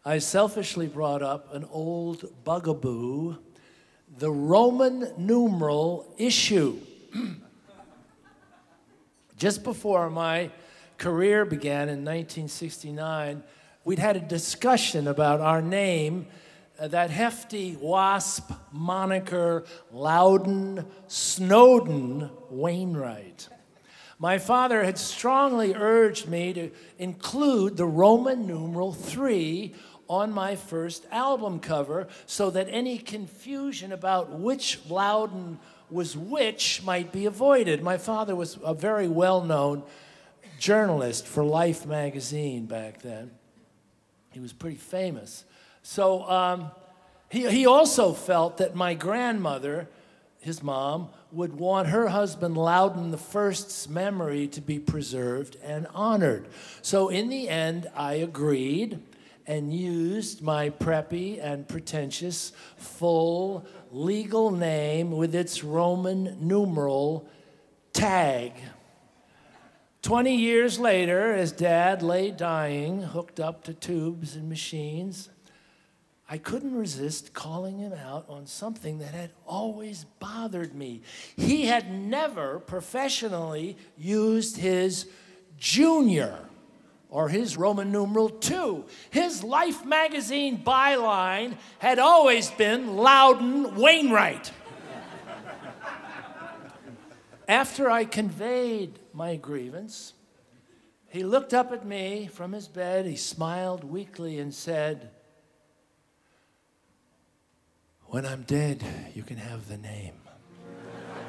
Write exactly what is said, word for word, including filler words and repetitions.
I selfishly brought up an old bugaboo, the Roman numeral issue. Just before my career began in nineteen sixty-nine, we'd had a discussion about our name, uh, that hefty WASP moniker, Loudon Snowden Wainwright. My father had strongly urged me to include the Roman numeral three on my first album cover so that any confusion about which Loudon was which might be avoided. My father was a very well-known journalist for Life magazine back then. He was pretty famous. So um, he, he also felt that my grandmother, his mom, would want her husband Loudon the First's memory to be preserved and honored. So in the end, I agreed and used my preppy and pretentious full legal name with its Roman numeral tag. Twenty years later, as Dad lay dying, hooked up to tubes and machines, I couldn't resist calling him out on something that had always bothered me. He had never professionally used his junior, or his Roman numeral two. His Life magazine byline had always been Loudon Wainwright. After I conveyed my grievance, he looked up at me from his bed, he smiled weakly and said, "When I'm dead, you can have the name."